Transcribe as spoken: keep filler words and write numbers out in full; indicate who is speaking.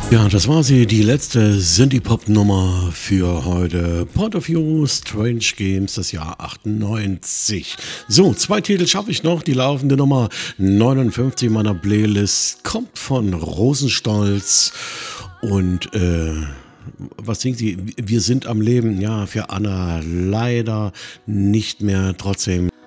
Speaker 1: Ja, das war sie, die letzte Synthie-Pop-Nummer für heute. Point of View, Strange Games, das Jahr achtundneunzig. So, zwei Titel schaffe ich noch. Die laufende Nummer neunundfünfzig meiner Playlist kommt von Rosenstolz und äh, was singt sie? Wir sind am Leben. Ja, für Anna leider nicht mehr. Trotzdem